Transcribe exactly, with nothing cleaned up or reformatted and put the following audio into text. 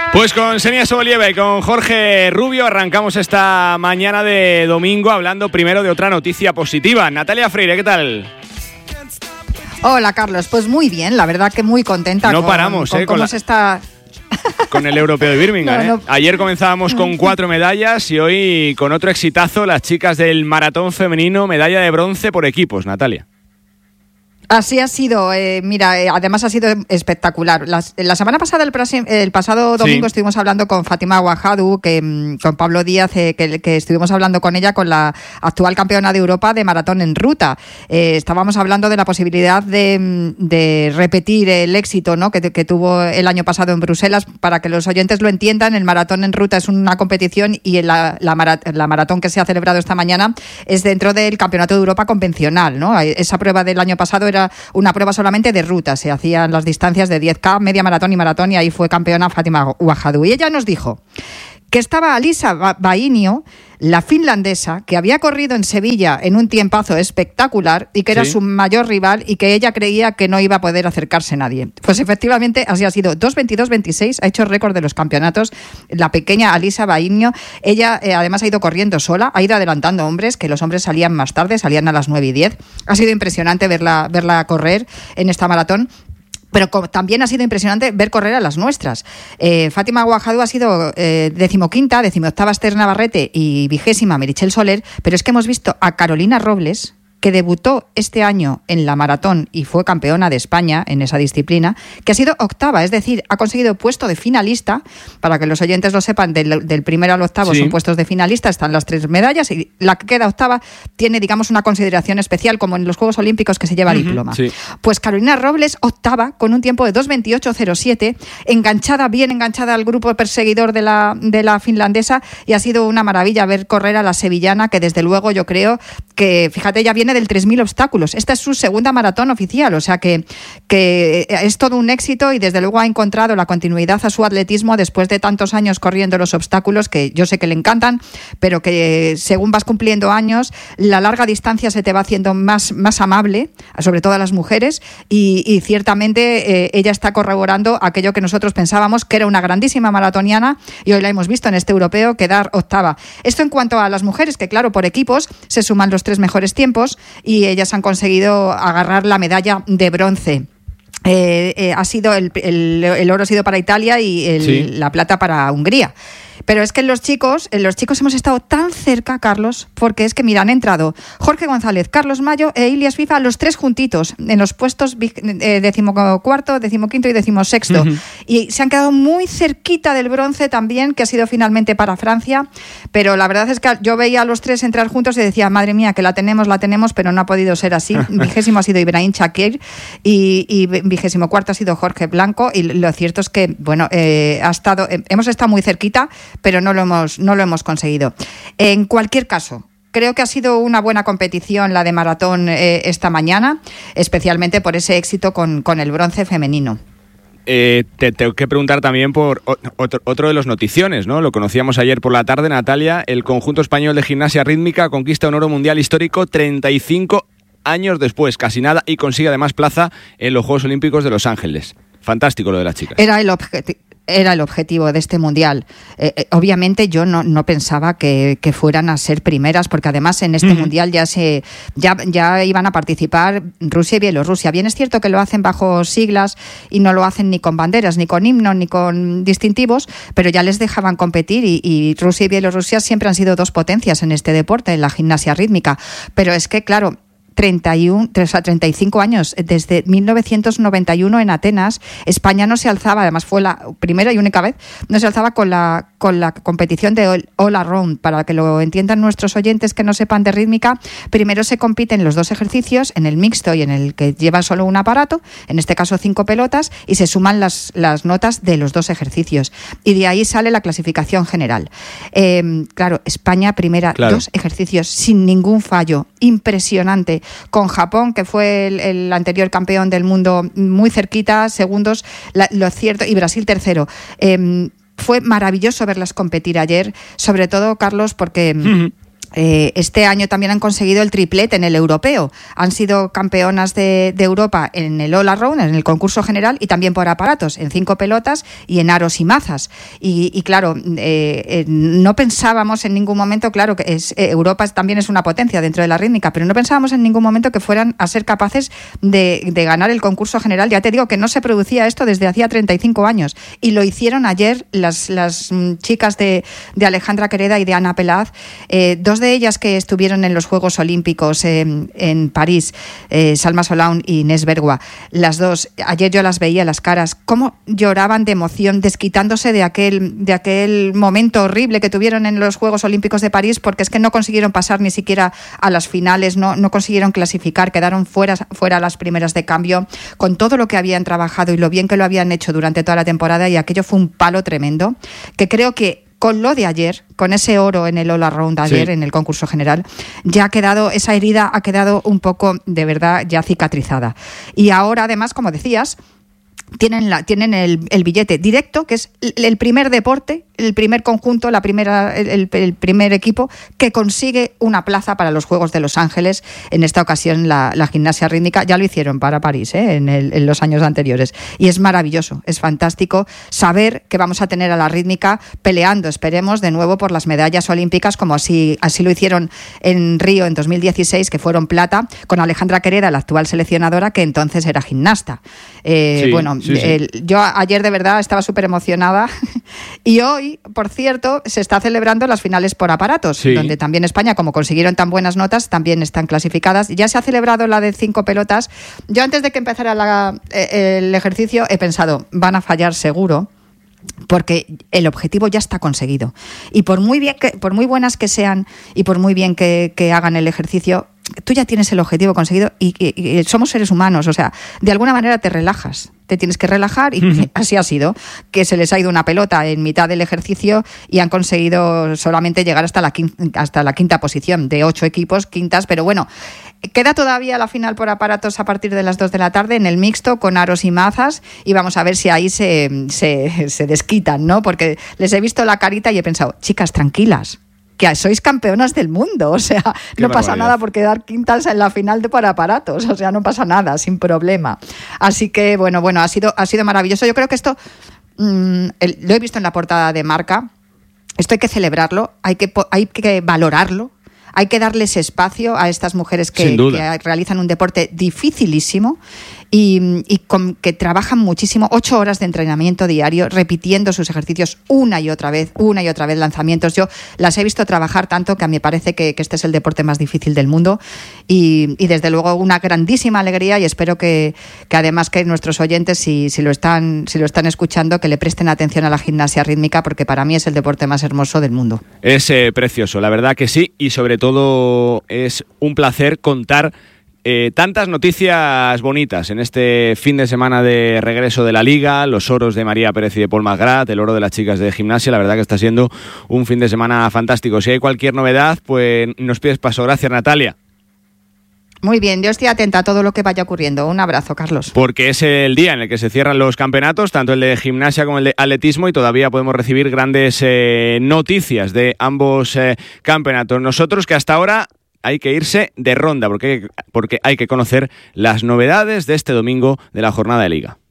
Pues con Xenia Sobolieva y con Jorge Rubio arrancamos esta mañana de domingo hablando primero de otra noticia positiva. Natalia Freire, ¿qué tal? Hola, Carlos. Pues muy bien, la verdad que muy contenta. No con, paramos, con ¿eh? cómo Con la... se está... Con el europeo de Birmingham, no, ¿eh? no. Ayer comenzábamos con cuatro medallas y hoy con otro exitazo, las chicas del maratón femenino, medalla de bronce por equipos, Natalia. Así ha sido, eh, mira, eh, además ha sido espectacular. Las, la semana pasada, el, prasi, el pasado domingo, sí. estuvimos hablando con Fátima Ouahdou, que, con Pablo Díaz, eh, que, que estuvimos hablando con ella, con la actual campeona de Europa de maratón en ruta. Eh, estábamos hablando de la posibilidad de, de repetir el éxito, ¿no?, que, que tuvo el año pasado en Bruselas. Para que los oyentes lo entiendan, el maratón en ruta es una competición y la, la, marat, la maratón que se ha celebrado esta mañana es dentro del Campeonato de Europa convencional, ¿no? Esa prueba del año pasado era una prueba solamente de ruta, se hacían las distancias de diez K, media maratón y maratón, y ahí fue campeona Fátima Ouahdou. Y ella nos dijo que estaba Alisa Bainio, la finlandesa, que había corrido en Sevilla en un tiempazo espectacular y que era ¿Sí? su mayor rival, y que ella creía que no iba a poder acercarse nadie. Pues efectivamente así ha sido. dos veintidós veintiséis, ha hecho récord de los campeonatos la pequeña Alisa Bainio. Ella eh, además ha ido corriendo sola, ha ido adelantando hombres, que los hombres salían más tarde, salían a las nueve y diez. Ha sido impresionante verla, verla correr en esta maratón. Pero también ha sido impresionante ver correr a las nuestras. Eh, Fátima Ouahdou ha sido eh, decimoquinta, decimoctava Esther Navarrete y vigésima Meritxell Soler, pero es que hemos visto a Carolina Robles, que debutó este año en la maratón y fue campeona de España en esa disciplina, que ha sido octava, es decir, ha conseguido puesto de finalista. Para que los oyentes lo sepan, del, del primero al octavo sí. son puestos de finalista, están las tres medallas, y la que queda octava tiene, digamos, una consideración especial, como en los Juegos Olímpicos, que se lleva uh-huh, diploma. Sí. Pues Carolina Robles, octava, con un tiempo de dos veintiocho cero siete, enganchada, bien enganchada al grupo perseguidor de la, de la finlandesa, y ha sido una maravilla ver correr a la sevillana, que desde luego yo creo que, fíjate, ella viene del tres mil obstáculos. Esta es su segunda maratón oficial, o sea que, que es todo un éxito, y desde luego ha encontrado la continuidad a su atletismo después de tantos años corriendo los obstáculos, que yo sé que le encantan, pero que según vas cumpliendo años, la larga distancia se te va haciendo más, más amable, sobre todo a las mujeres, y, y ciertamente eh, ella está corroborando aquello que nosotros pensábamos, que era una grandísima maratoniana, y hoy la hemos visto en este europeo quedar octava. Esto en cuanto a las mujeres, que claro, por equipos se suman los tres mejores tiempos, y ellas han conseguido agarrar la medalla de bronce. Eh, eh, ha sido el, el, el oro ha sido para Italia y el, sí. la plata para Hungría. Pero es que en los chicos, en los chicos hemos estado tan cerca, Carlos, porque es que, mira, han entrado Jorge González, Carlos Mayo e Ilias Fifa, los tres juntitos, en los puestos eh, decimocuarto, decimoquinto y decimosexto. Uh-huh. Y se han quedado muy cerquita del bronce también, que ha sido finalmente para Francia. Pero la verdad es que yo veía a los tres entrar juntos y decía, madre mía, que la tenemos, la tenemos, pero no ha podido ser así. Vigésimo ha sido Ibrahim Chakir y, y vigésimo cuarto ha sido Jorge Blanco. Y lo cierto es que, bueno, eh, ha estado, eh, hemos estado muy cerquita, pero no lo hemos, no lo hemos conseguido. En cualquier caso, creo que ha sido una buena competición la de maratón eh, esta mañana, especialmente por ese éxito con, con el bronce femenino. Eh, te tengo que preguntar también por otro, otro de los noticiones, ¿no? Lo conocíamos ayer por la tarde, Natalia. El conjunto español de gimnasia rítmica conquista un oro mundial histórico treinta y cinco años después, casi nada, y consigue además plaza en los Juegos Olímpicos de Los Ángeles. Fantástico lo de las chicas. Era el objetivo. Era el objetivo de este mundial. Eh, eh, obviamente yo no, no pensaba que, que fueran a ser primeras, porque además en este uh-huh. mundial ya se ya, ya iban a participar Rusia y Bielorrusia. Bien es cierto que lo hacen bajo siglas y no lo hacen ni con banderas, ni con himnos, ni con distintivos, pero ya les dejaban competir, y, y Rusia y Bielorrusia siempre han sido dos potencias en este deporte, en la gimnasia rítmica. Pero es que, claro, treinta y uno, o sea, treinta y cinco años, desde mil novecientos noventa y uno en Atenas, España no se alzaba, además fue la primera y única vez, no se alzaba con la, con la competición de all, all around. Para que lo entiendan nuestros oyentes que no sepan de rítmica, primero se compiten los dos ejercicios, en el mixto y en el que lleva solo un aparato, en este caso cinco pelotas, y se suman las, las notas de los dos ejercicios, y de ahí sale la clasificación general. Eh, claro, España primera, claro. dos ejercicios sin ningún fallo, impresionante. Con Japón, que fue el, el anterior campeón del mundo, muy cerquita, segundos, la, lo cierto, y Brasil tercero. Eh, fue maravilloso verlas competir ayer, sobre todo, Carlos, porque... Uh-huh. Eh, este año también han conseguido el triplete en el europeo. Han sido campeonas de, de Europa en el all around, en el concurso general, y también por aparatos, en cinco pelotas y en aros y mazas. Y, y claro, eh, eh, no pensábamos en ningún momento, claro, que es, eh, Europa también es una potencia dentro de la rítmica, pero no pensábamos en ningún momento que fueran a ser capaces de, de ganar el concurso general. Ya te digo que no se producía esto desde hacía treinta y cinco años. Y lo hicieron ayer las, las chicas de, de Alejandra Quereda y de Ana Pelaz, eh, dos de ellas que estuvieron en los Juegos Olímpicos eh, en París, eh, Salma Solaun y Inés Bergua, las dos, ayer yo las veía las caras, cómo lloraban de emoción, desquitándose de aquel, de aquel momento horrible que tuvieron en los Juegos Olímpicos de París, porque es que no consiguieron pasar ni siquiera a las finales, no, no consiguieron clasificar, quedaron fuera, fuera las primeras de cambio, con todo lo que habían trabajado y lo bien que lo habían hecho durante toda la temporada, y aquello fue un palo tremendo, que creo que con lo de ayer, con ese oro en el all around ayer, sí, en el concurso general, ya ha quedado, esa herida ha quedado un poco, de verdad, ya cicatrizada. Y ahora, además, como decías, tienen, la, tienen el, el billete directo, que es el primer deporte, el primer conjunto, la primera, el, el primer equipo que consigue una plaza para los Juegos de Los Ángeles. En esta ocasión la, la gimnasia rítmica, ya lo hicieron para París, ¿eh? en, el, en los años anteriores. Y es maravilloso, es fantástico saber que vamos a tener a la rítmica peleando, esperemos, de nuevo por las medallas olímpicas, como así, así lo hicieron en Río en dos mil dieciséis, que fueron plata, con Alejandra Quereda, la actual seleccionadora, que entonces era gimnasta. Eh, sí, bueno, sí, sí. El, yo ayer de verdad estaba súper emocionada y hoy, por cierto, se está celebrando las finales por aparatos, sí, donde también España, como consiguieron tan buenas notas, también están clasificadas. Ya se ha celebrado la de cinco pelotas. Yo antes de que empezara la, eh, el ejercicio he pensado, van a fallar seguro, porque el objetivo ya está conseguido. Y por muy bien que, por muy buenas que sean y por muy bien que, que hagan el ejercicio, tú ya tienes el objetivo conseguido y, y, y somos seres humanos, o sea, de alguna manera te relajas, te tienes que relajar y uh-huh. así ha sido, que se les ha ido una pelota en mitad del ejercicio y han conseguido solamente llegar hasta la quinta, hasta la quinta posición de ocho equipos, quintas, pero bueno, queda todavía la final por aparatos a partir de las dos de la tarde en el mixto con aros y mazas y vamos a ver si ahí se, se, se desquitan, ¿no? Porque les he visto la carita y he pensado, chicas, tranquilas, que sois campeonas del mundo, o sea, Qué no pasa nada por quedar quintas en la final de por aparatos, o sea, no pasa nada, sin problema. Así que, bueno, bueno, ha sido, ha sido maravilloso. Yo creo que esto, mmm, el, lo he visto en la portada de Marca, esto hay que celebrarlo, hay que, hay que valorarlo, hay que darles espacio a estas mujeres que, que realizan un deporte dificilísimo y, y con, que trabajan muchísimo, ocho horas de entrenamiento diario, repitiendo sus ejercicios una y otra vez, una y otra vez, lanzamientos. Yo las he visto trabajar tanto que a mí me parece que, que este es el deporte más difícil del mundo y, y desde luego una grandísima alegría y espero que, que además que nuestros oyentes, si, si, lo están, si lo están escuchando, que le presten atención a la gimnasia rítmica porque para mí es el deporte más hermoso del mundo. Es eh, precioso, la verdad que sí, y sobre todo es un placer contar Eh, tantas noticias bonitas en este fin de semana de regreso de la Liga, los oros de María Pérez y de Paul Magrat, el oro de las chicas de gimnasia, la verdad que está siendo un fin de semana fantástico. Si hay cualquier novedad, pues nos pides paso. Gracias, Natalia. Muy bien, yo estoy atenta a todo lo que vaya ocurriendo. Un abrazo, Carlos. Porque es el día en el que se cierran los campeonatos, tanto el de gimnasia como el de atletismo, y todavía podemos recibir grandes eh, noticias de ambos eh, campeonatos. Nosotros que hasta ahora hay que irse de ronda porque, porque hay que conocer las novedades de este domingo de la jornada de Liga.